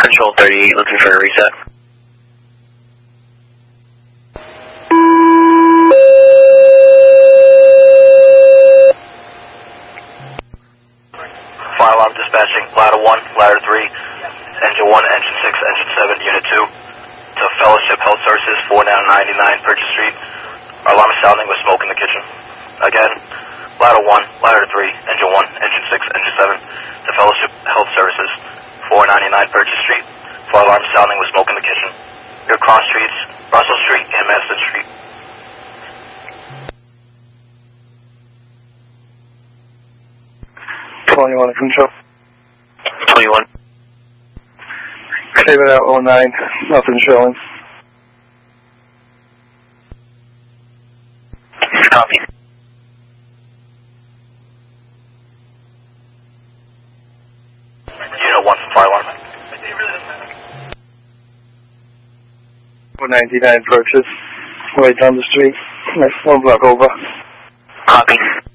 Control 38, looking for a reset. Fire alarm dispatching, ladder 1, ladder 3, engine 1, engine 6, engine 7, unit 2, to Fellowship Health Services, 4999 Purchase Street. Our alarm is sounding with smoke in the kitchen. Again, ladder 1, ladder 3, engine 1, engine 6, engine 7, to Fellowship Health Services, 499 Purchase Street. Fire alarm sounding with smoke in the kitchen. Your cross streets, Russell Street and Madison Street. Control. 21. Save it out 09, nothing showing. Copy. Unit 1 from fire alarm. 499 Purchase, right down the street, next 1 block over. Copy.